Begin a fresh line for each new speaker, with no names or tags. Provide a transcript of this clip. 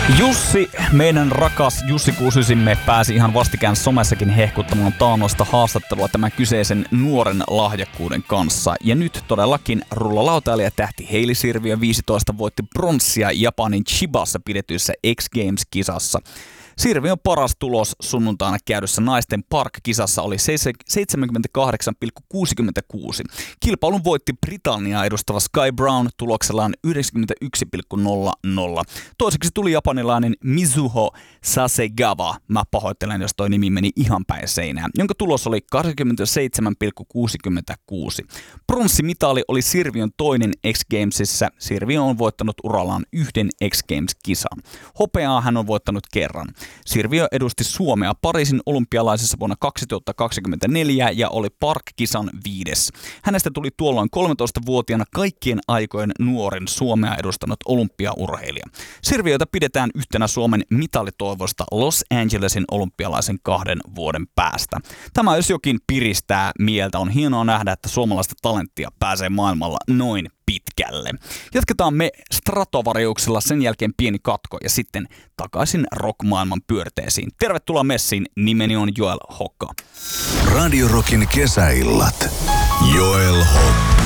Jussi, meidän rakas Jussi Kuusysimme pääsi ihan vastikään somessakin hehkuttamaan taannoista haastattelua tämän kyseisen nuoren lahjakkuuden kanssa. Ja nyt todellakin rullalautailija tähti Hailey Sirviö 15 voitti bronssia Japanin Chibassa pidetyissä X Games-kisassa. Sirviön paras tulos sunnuntaina käydyssä naisten Park-kisassa oli 78,66. Kilpailun voitti Britanniaa edustava Sky Brown tuloksellaan 91,00. Toiseksi tuli japanilainen Mizuho Sasegawa, mä pahoittelen jos toi nimi meni ihan päin seinään, jonka tulos oli 87,66. Pronssimitali oli Sirviön toinen X Gamesissa. Sirviö on voittanut urallaan yhden X Games-kisan. Hopeaa hän on voittanut kerran. Sirviö edusti Suomea Pariisin olympialaisissa vuonna 2024 ja oli Park-kisan 5. Hänestä tuli tuolloin 13-vuotiaana kaikkien aikojen nuorin Suomea edustanut olympiaurheilija. Sirviötä pidetään yhtenä Suomen mitalitoivosta Los Angelesin olympialaisen 2 vuoden päästä. Tämä jos jokin piristää mieltä. On hienoa nähdä, että suomalaista talenttia pääsee maailmalla noin pitkälle. Jatketaan me Stratovariuksella, sen jälkeen pieni katko ja sitten takaisin rockmaailman pyörteisiin. Tervetuloa messiin, nimeni on Joel Hokka.
Radio Rockin kesäillat. Joel Hokka.